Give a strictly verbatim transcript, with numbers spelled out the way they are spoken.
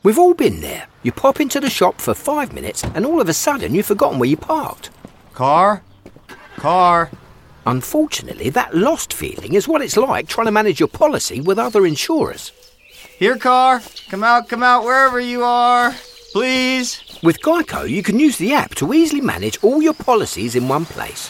We've all been there. You pop into the shop for five minutes and all of a sudden you've forgotten where you parked. Car? Car? Unfortunately, that lost feeling is what it's like trying to manage your policy with other insurers. Here, car. Come out, come out, wherever you are. Please. With Geico, you can use the app to easily manage all your policies in one place.